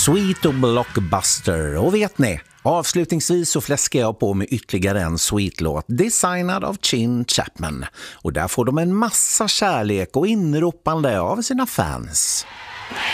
Sweet och Blockbuster. Och vet ni, avslutningsvis så fläskar jag på med ytterligare en Sweet-låt designad av Chin Chapman. Och där får de en massa kärlek och inropande av sina fans.